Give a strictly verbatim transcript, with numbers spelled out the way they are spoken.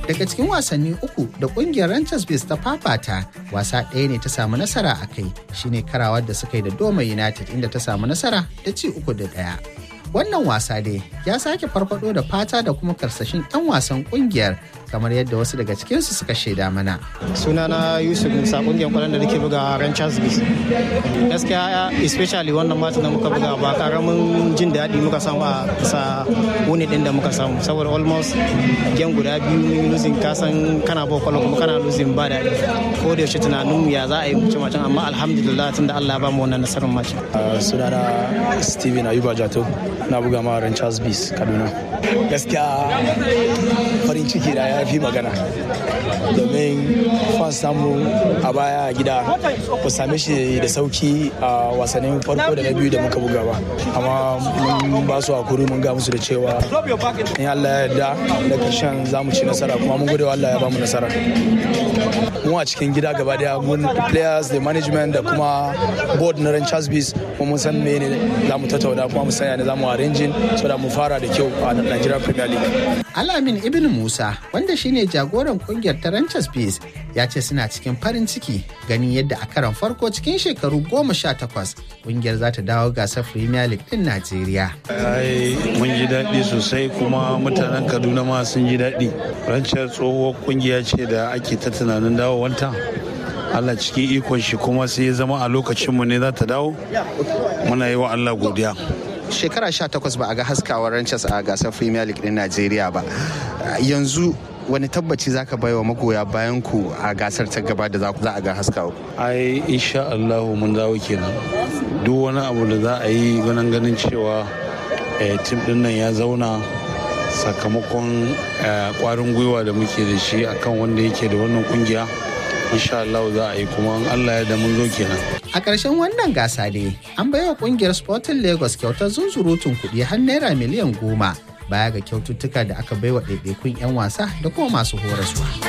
Daga cikin wasanni uku da kungiyar Rangers Bees ta fafata, wasa ɗaya ne ta samu nasara a kai, shine karawar da suka yi da Doma United inda ta samu nasara da ci uku da ɗaya. Wannan wasa dai ya sake farfado da fata da kuma karsashin 'yan wasan kungiyar kamar yadda wasu daga cikinsu suka shaida mana. Sunana Yusuf Musa, kungiyar kwallon da nake buga Rangers Bees. Gaskiya especially wannan matan da muka buga ba karamin jin daɗi muka samu a sa wuni din da muka samu saboda almost game guda biyu mun losing kasan kana ba kwallon kuma kana losing ba daɗi. Ko da yaushe tunanin ya za a yi mutum macen amma alhamdulillah tunda Allah ya ba mu wannan nasarar match. Sunana Steven Ayuba Jato. Na buga ma Rangers Bees Kaduna. Gaskiya farin ciki da ya fi magana domin fans samu a baya gida ku same shi da sauki a wasannin farko da na biyu da muka buga ba, amma mun ba su hakuri mun ga musu da cewa in Allah ya yarda da karshen za mu ci nasara, kuma mun gode wa Allah ya ba mu nasara. Mu a cikin gida gaba daya mun players da management da kuma board na Rangers Bees mun san me ne za mu tattauna kuma mu sanya ne za mu arranging so da mu fara da kyau a Nigeria Premier League. Alamin Ibn Musa, wanda shine jagoran kungiyar ta Rangers Bees, ya ce suna cikin farin ciki ganin yadda a karon farko cikin shekaru goma sha takwas kungiyar za ta dawo gasar Premier League din Najeriya. Ai mun ji daɗi sosai kuma mutanen Kaduna ma sun ji daɗi. Rangers tsohuwar kungiya ce da ake ta tunanin dawowanta. Allah cikin ikon shi kuma sai ya zama a lokacinmu ne za ta dawo. Muna yi wa Allah godiya. Shekara sha takwas ba a ga haskawar Rangers a gasar Premier League din Najeriya ba. Yanzu wani tabbaci zaka bai wa magoya bayan ku a gasar ta gaba da za a ga haskawa? Ai insha Allah mun dawo kenan. Duk wani abu da za a yi ganin ganin cewa tim din nan ya zauna sakamakon kwarin gwiwa da muke da shi akan wanda yake da wannan kungiya. Insha Allah za a yi kuma Allah ya da mun zo kenan. A ƙarshen wannan gasa dai an baiwa ƙungiyar Sporting Lagos kyautar zunzurutun kuɗi har naira miliyan goma baya ga kyaututtuka da aka baiwa ɗaiɗaikun 'yan wasa da kuma masu horaswa.